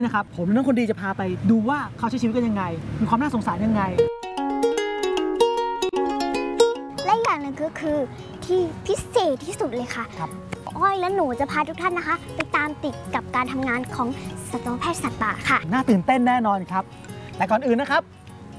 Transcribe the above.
นะครับผมและน้องคนดีจะพาไปดูว่าเขาใช้ชีวิตกันยังไงมีความน่าสงสารยังไงและอย่างหนึ่งก็คือที่พิเศษที่สุดเลยค่ะอ้อยและหนูจะพาทุกท่านนะคะไปตามติดกับการทำงานของสัตวแพทย์สัตว์ป่าค่ะน่าตื่นเต้นแน่นอนครับแต่ก่อนอื่นนะครับ